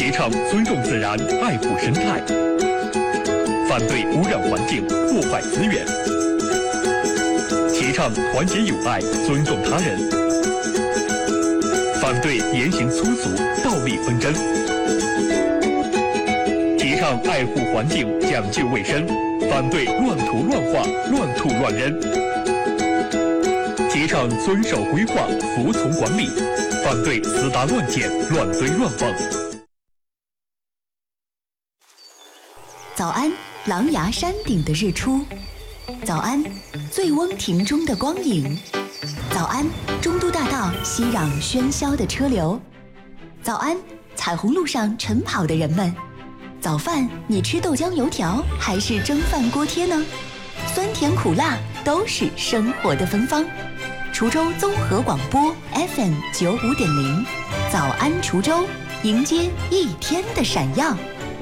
提倡尊重自然，爱护生态，反对污染环境，破坏资源，提倡团结友爱，尊重他人，反对言行粗俗，暴力纷争，提倡爱护环境，讲究卫生，反对乱涂乱画，乱吐乱扔，提倡遵守规划，服从管理，反对私搭乱建，乱堆乱放。 早安，狼牙山顶的日出；早安，醉翁亭中的光影；早安，中都大道熙攘喧嚣的车流；早安，彩虹路上晨跑的人们。早饭你吃豆浆油条还是蒸饭锅贴呢？酸甜苦辣都是生活的芬芳。滁州综合广播 FM95.0，早安滁州，迎接一天的闪耀。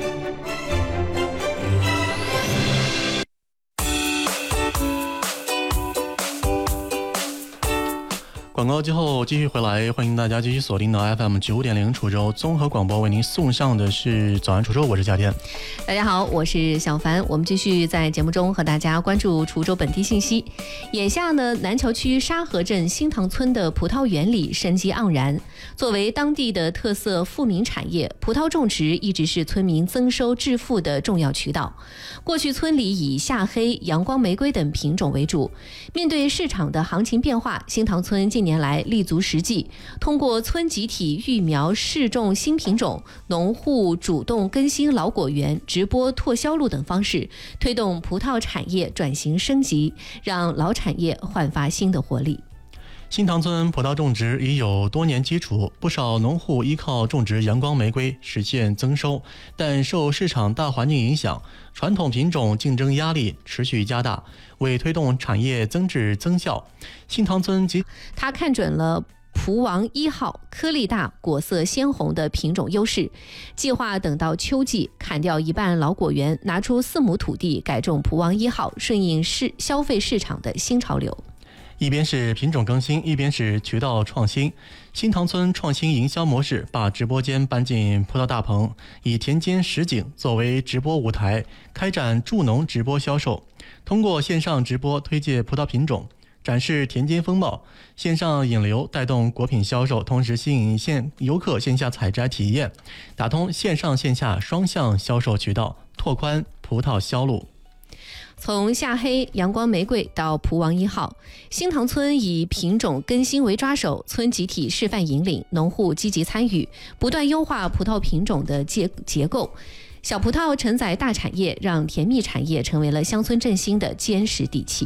广告之后继续回来，欢迎大家继续锁定到 FM95.0 滁州综合广播，为您送上的是早安滁州，我是夏天。 大家好，我是小凡。我们继续在节目中和大家关注滁州本地信息。眼下呢，南桥区沙河镇新塘村的葡萄园里生机盎然。作为当地的特色富民产业，葡萄种植一直是村民增收致富的重要渠道。过去村里以夏黑、阳光玫瑰等品种为主。面对市场的行情变化，新塘村近年来立足实际，通过村集体育苗试种新品种、农户主动更新老果园、直播拓销路等方式，推动葡萄产业转型升级，让老产业焕发新的活力。 新塘村葡萄种植已有多年基础，不少农户依靠种植阳光玫瑰实现增收，但受市场大环境影响，传统品种竞争压力持续加大。为推动产业增质增效，新塘村他看准了蒲王1号颗粒大、果色鲜红的品种优势，计划等到秋季砍掉一半老果园，拿出4亩土地改种蒲王1号，顺应消费市场的新潮流。 一边是品种更新，一边是渠道创新。新塘村创新营销模式，把直播间搬进葡萄大棚，以田间实景作为直播舞台，开展助农直播销售。通过线上直播推介葡萄品种，展示田间风貌，线上引流带动果品销售，同时吸引游客线下采摘体验，打通线上线下双向销售渠道，拓宽葡萄销路。 从夏黑、阳光玫瑰到蒲王1号，新塘村以品种更新为抓手，村集体示范引领，农户积极参与，不断优化葡萄品种的结构。小葡萄承载大产业，让甜蜜产业成为了乡村振兴的坚实底气。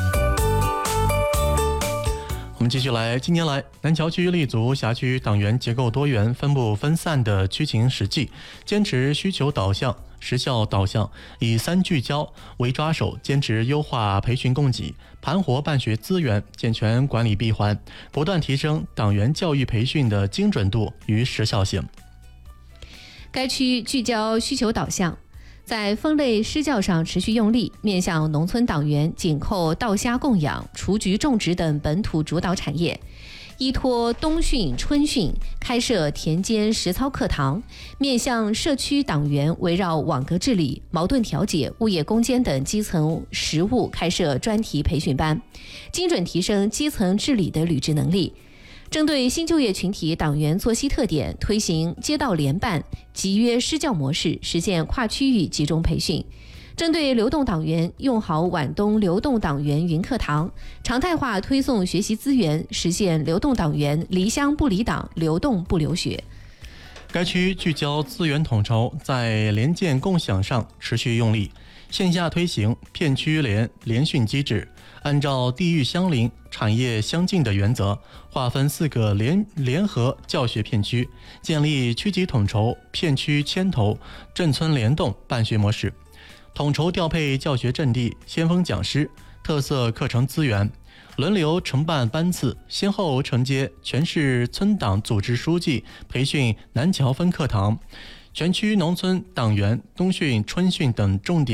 我们继续来，近年来，南桥区立足辖区党员结构多元、分布分散的区情实际，坚持需求导向、实效导向，以3聚焦为抓手，坚持优化培训供给，盘活办学资源，健全管理闭环，不断提升党员教育培训的精准度与时效性。 该区聚焦需求导向，在分类施教上持续用力，面向农村党员紧扣稻虾供养、雏菊种植等本土主导产业，依托冬训、春训，开设田间实操课堂，面向社区党员围绕网格治理、矛盾调解、物业攻坚等基层实务开设专题培训班，精准提升基层治理的履职能力。针对新就业群体党员作息特点，推行街道联办、集约施教模式，实现跨区域集中培训。针对流动党员，用好皖东流动党员云课堂，常态化推送学习资源，实现流动党员离乡不离党，流动不留学。 该区聚焦资源统筹，在联建共享上持续用力，线下推行片区联训机制，按照地域相邻、产业相近的原则，划分4个联合教学片区，建立区级统筹、片区牵头、镇村联动办学模式，统筹调配教学阵地、先锋讲师、特色课程资源，轮流承办班次，先后承接全市村党组织书记培训南桥分课堂、全区农村党员冬训、春训等重点